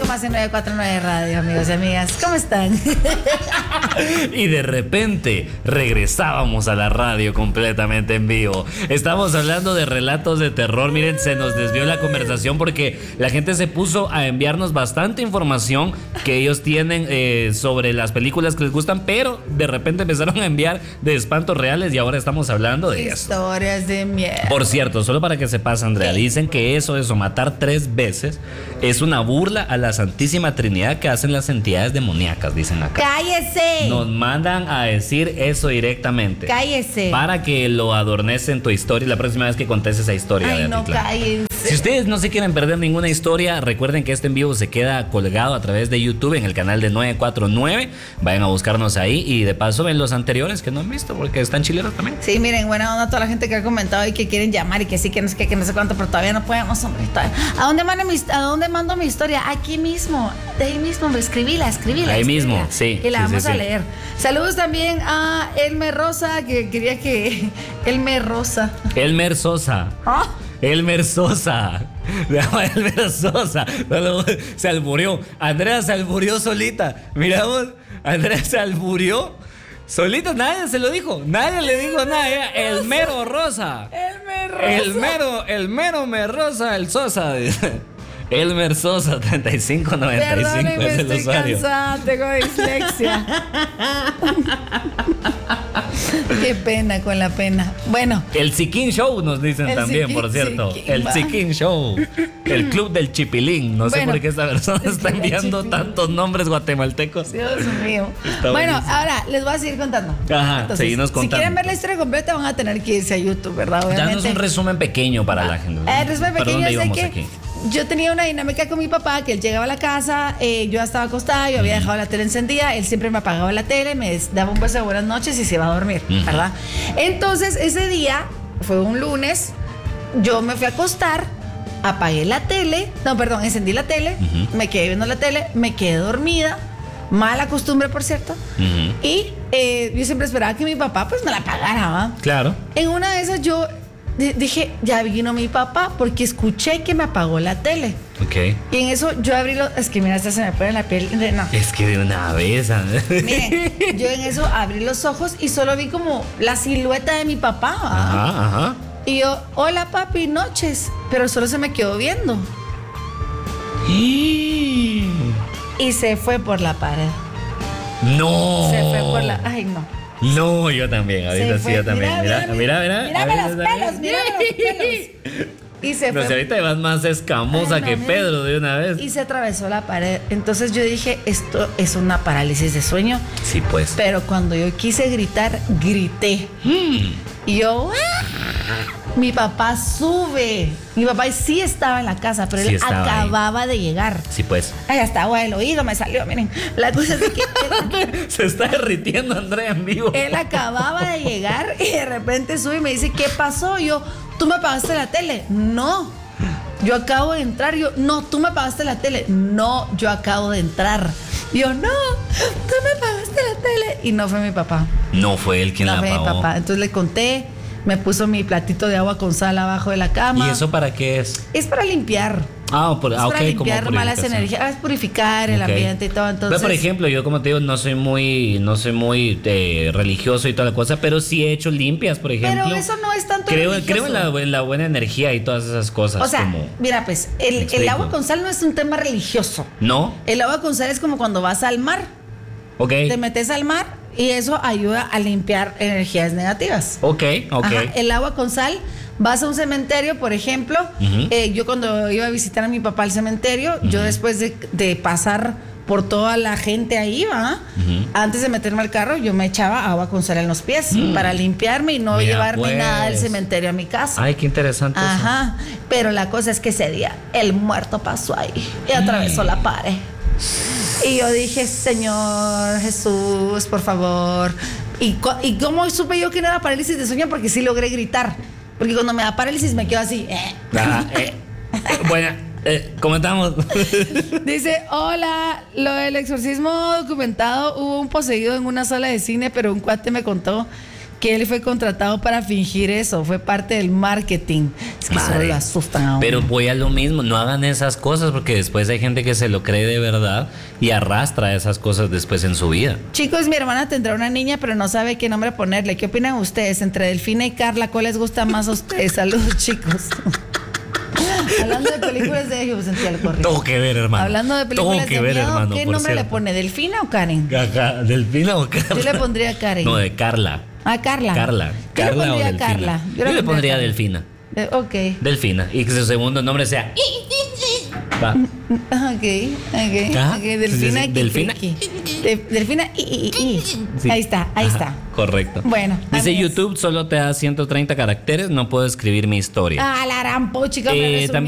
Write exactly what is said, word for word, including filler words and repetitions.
más en nueve cuatro nueve Radio, amigos y amigas. ¿Cómo están? Y de repente regresábamos a la radio completamente en vivo. Estamos hablando de relatos de terror. Miren, se nos desvió la conversación porque la gente se puso a enviarnos bastante información que ellos tienen eh, sobre las películas que les gustan, pero de repente empezaron a enviar de espantos reales y ahora estamos hablando de eso. Historias de miedo. Por cierto, solo para que sepas, Andrea, ¿Qué? dicen que eso, eso, matar tres veces es una burla a la Santísima Trinidad que hacen las entidades demoníacas, dicen acá. ¡Cállese! Nos mandan a decir eso directamente. ¡Cállese! Para que lo adornes en tu historia la próxima vez que contes esa historia. Ay, de no, Atitlán. cállense. Si ustedes no se quieren perder ninguna historia, recuerden que este en vivo se queda colgado a través de YouTube en el canal de nueve cuatro nueve. Vayan a buscarnos ahí y de paso ven los anteriores que no han visto porque están chileros también. Sí, miren, buena onda a toda la gente que ha comentado y que quieren llamar y que sí, que no sé qué, que no sé cuánto, pero todavía no podemos, hombre. Todavía. ¿A dónde mando mi, a dónde mando mi historia? Aquí mismo, de ahí mismo, hombre, escribíla, escribíla. Ahí escribíla, mismo, sí, Y la sí, vamos sí, a sí. leer. Saludos también a Elmer Rosa, que quería que... Elmer Rosa. Elmer Sosa. ¿Ah? Elmer Sosa. Se llama Elmer Sosa. Se alburió. Andrea se alburió solita. Miramos, Andrea se alburió solita. Nadie se lo dijo. Nadie le dijo nada. Era el mero Rosa. Elmer Rosa. El mero, el mero me Rosa, el Sosa. Elmer Sosa, treinta y cinco noventa y cinco Perdónenme, es el estoy usuario. cansada, tengo dislexia. Qué pena con la pena. Bueno. El Siquín Show nos dicen El también, Siquín- por cierto. Siquín, El va. Siquín Show. El Club del Chipilín. No sé Bueno, por qué esta persona el está Club del enviando Chipilín. tantos nombres guatemaltecos. Dios mío. Está Bueno, buenísimo. ahora les voy a seguir contando. Ajá, seguinos contando. Si quieren ver la historia completa, van a tener que irse a YouTube, ¿verdad? Obviamente. Danos un resumen pequeño para la gente. Eh, resumen ¿Para pequeño dónde es de íbamos que aquí? yo tenía una dinámica con mi papá, que él llegaba a la casa, eh, yo ya estaba acostada, yo había dejado la tele encendida, él siempre me apagaba la tele, me daba un beso de buenas noches y se iba a dormir, Ujú. ¿verdad? Entonces, ese día, fue un lunes, yo me fui a acostar, apagué la tele, no, perdón, encendí la tele, Ujú. me quedé viendo la tele, me quedé dormida, mala costumbre, por cierto, Ujú. y eh, yo siempre esperaba que mi papá pues me la apagara, ¿va? Claro. En una de esas yo di- dije, ya vino mi papá porque escuché que me apagó la tele. Ok. Y en eso yo abrí los... Es que mira, hasta se me pone la piel de... No. Es que de una vez. Miren, yo en eso abrí los ojos y solo vi como la silueta de mi papá. ¿va? Ajá, ajá. Y yo, hola papi, noches. Pero solo se me quedó viendo. Y... Y se fue por la pared. No. Se fue por la... Ay, no. No, yo también. Ahorita Se sí, fue. yo también. Mira, mira, mira. Mírame Ahorita los también. pelos, mírame los pelos. Y se Pero si fue. ahorita vas más escamosa Ay, no, que mira. Pedro de una vez. Y se atravesó la pared. Entonces yo dije, esto es una parálisis de sueño. Sí, pues. Pero cuando yo quise gritar, grité. Mm. Y yo, ¡ah! Mi papá sube. Mi papá sí estaba en la casa, pero Sí él estaba ahí. acababa de llegar. Sí, pues. Ay, hasta agua del oído me salió, miren. La cosa es que él, Se está derritiendo Andrea en vivo. él acababa de llegar y de repente sube y me dice, ¿qué pasó? Yo, ¿tú me apagaste la tele? No. Yo acabo de entrar. Yo, no, tú me apagaste la tele. No, yo acabo de entrar. Y yo, no, tú me apagaste la tele. Y no fue mi papá. No fue él quien No la fue mi apagó. papá. Entonces le conté, me puso mi platito de agua con sal abajo de la cama. ¿Y eso para qué es? Es para limpiar. Ah, por, Es ah, para ok, limpiar como malas purificación. energías. Ah, es purificar el Ok. ambiente y todo. Entonces, Pero, por ejemplo, yo como te digo, no soy muy, no soy muy eh, religioso y toda la cosa, pero sí he hecho limpias, por ejemplo. pero eso no es tanto Creo, religioso. creo en la, en la buena energía y todas esas cosas. O sea, como, mira, pues, ¿Me el, el explico? agua con sal no es un tema religioso. ¿no? El agua con sal es como cuando vas al mar. Ok. Te metes al mar y eso ayuda a limpiar energías negativas. Ok, ok. Ajá, el agua con sal, vas a un cementerio, por ejemplo. Ujú. eh, yo cuando iba a visitar a mi papá al cementerio, yo después de, de pasar por toda la gente ahí, ¿va? Ujú. Antes de meterme al carro, yo me echaba agua con sal en los pies para limpiarme y no Mira, llevarme pues. nada del cementerio a mi casa. Ay, qué interesante eso. Ajá, pero la cosa es que ese día el muerto pasó ahí y atravesó la pared. Y yo dije, Señor Jesús, por favor. ¿Y, cu- ¿Y cómo supe yo que no era parálisis de sueño? Porque sí logré gritar. Porque cuando me da parálisis me quedo así. eh. Ah, eh, bueno, eh, comentamos. Dice, hola, lo del exorcismo documentado, hubo un poseído en una sala de cine, pero un cuate me contó que él fue contratado para fingir eso, fue parte del marketing. Es que Madre. solo lo asustan a uno. Pero voy a lo mismo, no hagan esas cosas porque después hay gente que se lo cree de verdad y arrastra esas cosas después en su vida. Chicos, mi hermana tendrá una niña, pero no sabe qué nombre ponerle. ¿Qué opinan ustedes? Entre Delfina y Carla, ¿cuál les gusta más a ustedes? Saludos, chicos. Hablando de películas de yo sentí el corrido. Tengo que ver, hermano. Hablando de películas Tengo que de ver, miedo, hermano, ¿qué por nombre le cierto. pone? ¿Delfina o Karen? Ajá, ¿Delfina o Carla? Yo le pondría Karen. No, de Carla. Ah, Carla. Carla. Yo le Carla o pondría Delfina. Carla. Yo, le pondría Carla. Delfina. Eh, ok. Delfina. Y que su segundo nombre sea. Va. Ok, ok. Ajá. Ok, Delfina. Sí, sí, Delfina. Kiki. De- Delfina. I, I, I, I. Sí. Ahí está, ahí Ajá, está. Correcto. Bueno, Dice amigos. YouTube solo te da ciento treinta caracteres, no puedo escribir mi historia. Ah, la gran pochica, me Eh, resumí.